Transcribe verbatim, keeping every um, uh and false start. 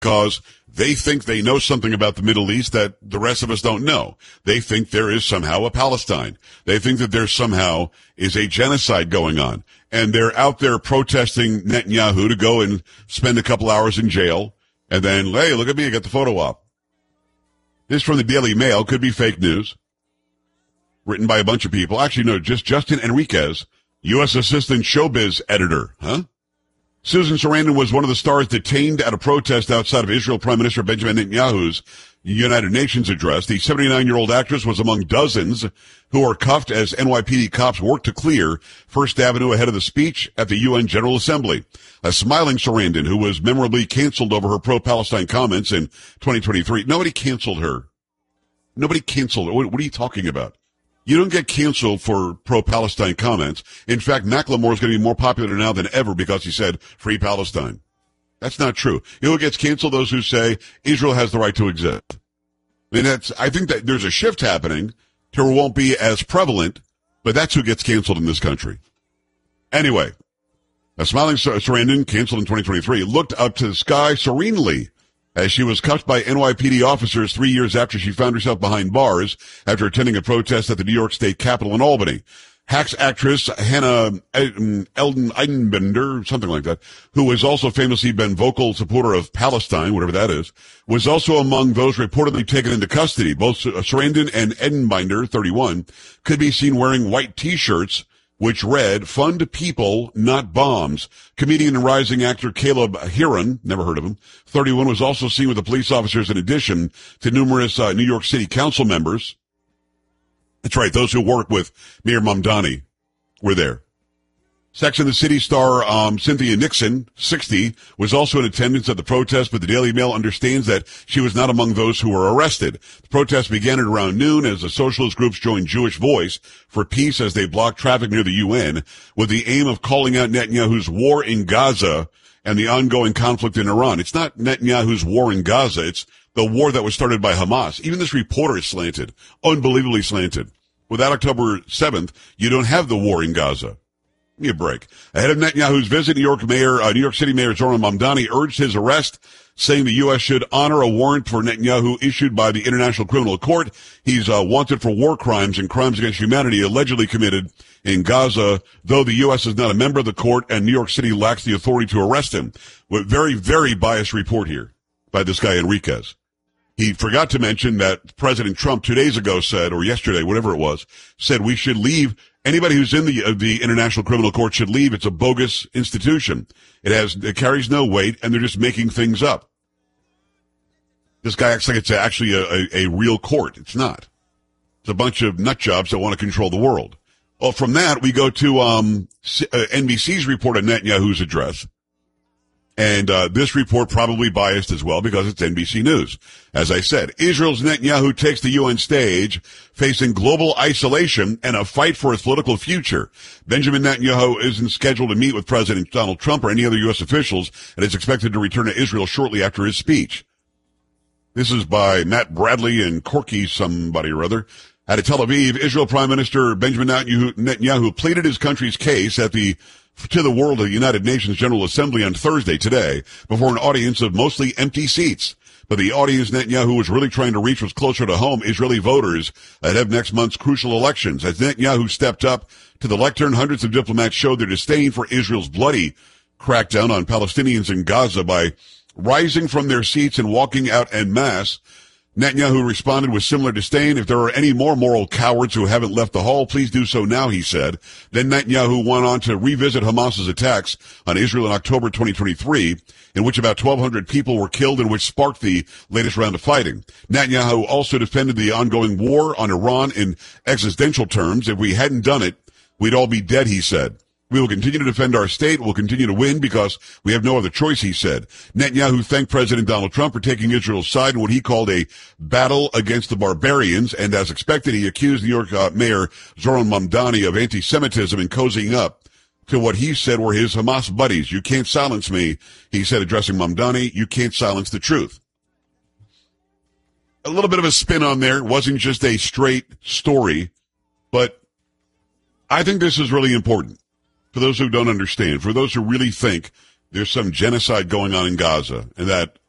because they think they know something about the Middle East that the rest of us don't know. They think there is somehow a Palestine. They think that there somehow is a genocide going on. And they're out there protesting Netanyahu to go and spend a couple hours in jail. And then, hey, look at me, I got the photo op. This from the Daily Mail, could be fake news. Written by a bunch of people. Actually, no, just Justin Enriquez, U S Assistant Showbiz Editor. Huh? Susan Sarandon was one of the stars detained at a protest outside of Israel Prime Minister Benjamin Netanyahu's United Nations address. The seventy-nine-year-old actress was among dozens who were cuffed as N Y P D cops worked to clear First Avenue ahead of the speech at the U N General Assembly. A smiling Sarandon, who was memorably canceled over her pro-Palestine comments in twenty twenty-three. Nobody canceled her. Nobody canceled her. What, what are you talking about? You don't get canceled for pro-Palestine comments. In fact, Macklemore is going to be more popular now than ever because he said, free Palestine. That's not true. You know who gets canceled? Those who say Israel has the right to exist. I mean, that's, I think that there's a shift happening to where it won't be as prevalent, but that's who gets canceled in this country. Anyway, a smiling Sarandon, canceled in twenty twenty-three, looked up to the sky serenely as she was cuffed by N Y P D officers three years after she found herself behind bars after attending a protest at the New York State Capitol in Albany. Hacks actress Hannah Eldon Eidenbender, something like that, who has also famously been vocal supporter of Palestine, whatever that is, was also among those reportedly taken into custody. Both Sarandon and Eidenbender, thirty-one, could be seen wearing white T-shirts which read, "Fund people, not bombs." Comedian and rising actor Caleb Heron, never heard of him, thirty-one, was also seen with the police officers in addition to numerous uh, New York City council members. That's right, those who work with Mayor Mamdani were there. Sex and the City star um, Cynthia Nixon, sixty, was also in attendance at the protest, but the Daily Mail understands that she was not among those who were arrested. The protest began at around noon as the socialist groups joined Jewish Voice for Peace as they blocked traffic near the U N with the aim of calling out Netanyahu's war in Gaza and the ongoing conflict in Iran. It's not Netanyahu's war in Gaza. It's the war that was started by Hamas. Even this reporter is slanted, unbelievably slanted. Without October seventh, you don't have the war in Gaza. Give me a break. Ahead of Netanyahu's visit, New York Mayor, uh, New York City Mayor Zoran Mamdani urged his arrest, saying the U S should honor a warrant for Netanyahu issued by the International Criminal Court. He's uh, wanted for war crimes and crimes against humanity allegedly committed in Gaza, though the U S is not a member of the court and New York City lacks the authority to arrest him. With very, very biased report here by this guy Enriquez. He forgot to mention that President Trump two days ago said, or yesterday, whatever it was, said we should leave. Anybody who's in the uh, the International Criminal Court should leave. It's a bogus institution. It has it carries no weight, and they're just making things up. This guy acts like it's actually a, a, a real court. It's not. It's a bunch of nut jobs that want to control the world. Well, from that, we go to um, C- uh, N B C's report on Netanyahu's address. And uh, this report probably biased as well because it's N B C News. As I said, Israel's Netanyahu takes the U N stage, facing global isolation and a fight for his political future. Benjamin Netanyahu isn't scheduled to meet with President Donald Trump or any other U S officials and is expected to return to Israel shortly after his speech. This is by Matt Bradley and Corky somebody or other. Out of Tel Aviv, Israel Prime Minister Benjamin Netanyahu, Netanyahu pleaded his country's case at the to the world of the United Nations General Assembly on Thursday today before an audience of mostly empty seats. But the audience Netanyahu was really trying to reach was closer to home, Israeli voters ahead of next month's crucial elections. As Netanyahu stepped up to the lectern, hundreds of diplomats showed their disdain for Israel's bloody crackdown on Palestinians in Gaza by rising from their seats and walking out en masse. Netanyahu responded with similar disdain. If there are any more moral cowards who haven't left the hall, please do so now, he said. Then Netanyahu went on to revisit Hamas's attacks on Israel in October twenty twenty-three, in which about twelve hundred people were killed and which sparked the latest round of fighting. Netanyahu also defended the ongoing war on Iran in existential terms. If we hadn't done it, we'd all be dead, he said. We will continue to defend our state. We'll continue to win because we have no other choice, he said. Netanyahu thanked President Donald Trump for taking Israel's side in what he called a battle against the barbarians. And as expected, he accused New York uh, Mayor Zoran Mamdani of anti-Semitism and cozying up to what he said were his Hamas buddies. You can't silence me, he said, addressing Mamdani. You can't silence the truth. A little bit of a spin on there. It wasn't just a straight story, but I think this is really important. For those who don't understand, for those who really think there's some genocide going on in Gaza and that